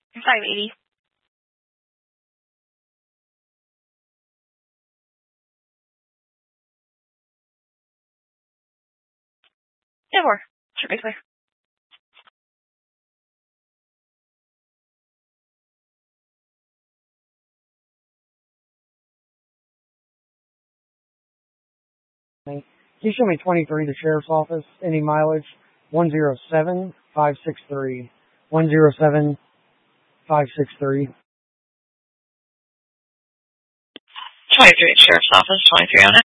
580. Yeah, 4. Should be clear. Can you show me 23, the sheriff's office, any mileage? 107563. 107563. 23 at sheriff's office, 23 on it.